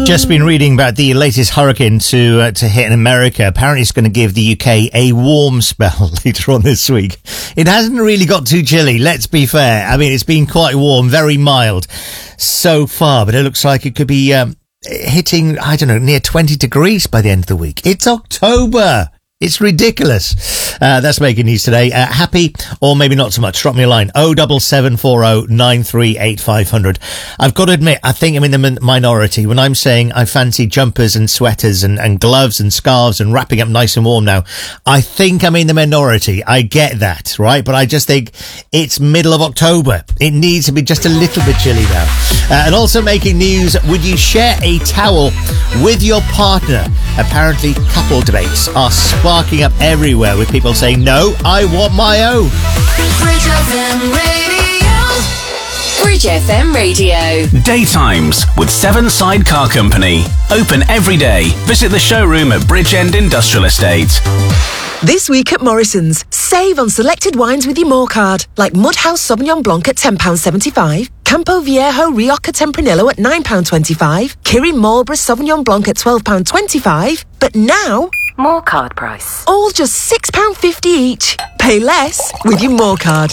Just been reading about the latest hurricane to hit in America. Apparently it's going to give the UK a warm spell later on this week. It hasn't really got too chilly, let's be fair. I mean, it's been quite warm, very mild so far, but it looks like it could be hitting, I don't know, near 20 degrees by the end of the week. It's October. It's ridiculous. That's making news today. Happy or maybe not so much. Drop me a line. 07740 938 500. I've got to admit, I think I'm in the minority when I'm saying I fancy jumpers and sweaters and gloves and scarves and wrapping up nice and warm now. I think I'm in the minority. I get that, right? But I just think it's middle of October. It needs to be just a little bit chilly now. And also making news, would you share a towel with your partner? Apparently couple debates are sparking up everywhere with people saying, no, I want my own. Bridge FM Radio. Bridge FM Radio. Daytimes with Seven Side Car Company. Open every day. Visit the showroom at Bridgend Industrial Estate. This week at Morrison's, save on selected wines with your More card, like Mudhouse Sauvignon Blanc at £10.75, Campo Viejo Rioja Tempranillo at £9.25, Kirin Marlborough Sauvignon Blanc at £12.25, but now, More card price. all just £6.50 each. Pay less with your More card.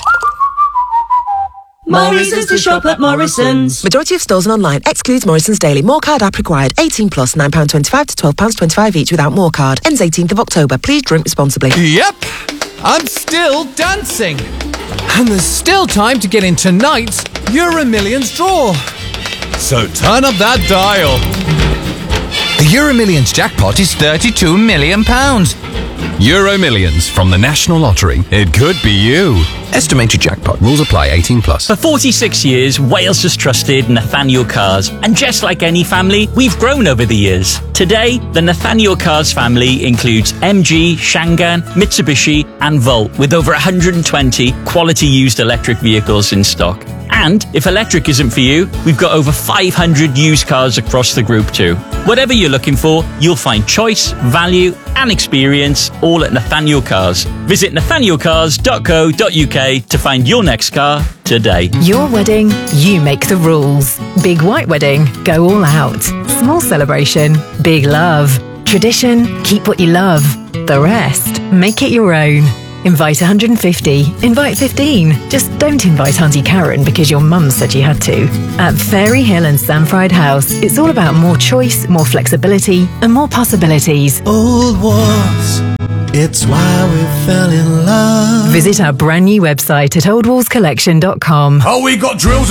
More reasons to shop at Morrison's. Majority of stores and online. Excludes Morrison's Daily. More card app required. 18 plus, £9.25 to £12.25 each without More card. Ends 18th of October. Please drink responsibly. Yep, I'm still dancing. And there's still time to get in tonight's Euro Millions draw. So turn up that dial. The Euro Millions jackpot is £32 million. Euro Millions from the National Lottery. It could be you. Estimated jackpot. Rules apply. 18 plus. For 46 years, Wales has trusted Nathaniel Cars. And just like any family, we've grown over the years. Today, the Nathaniel Cars family includes MG, Shangan, Mitsubishi and Volt, with over 120 quality used electric vehicles in stock. And if electric isn't for you, we've got over 500 used cars across the group too. Whatever you're looking for, you'll find choice, value and experience all at Nathaniel Cars. Visit nathanielcars.co.uk to find your next car today. Your wedding, you make the rules. Big white wedding, go all out. Small celebration, big love. Tradition, keep what you love. The rest, make it your own. Invite 150, invite 15. Just don't invite Auntie Karen because your mum said you had to. At Fairy Hill and Samfried House, it's all about more choice, more flexibility and more possibilities. Old walls, it's why we fell in love. Visit our brand new website at oldwallscollection.com. Oh, we got drills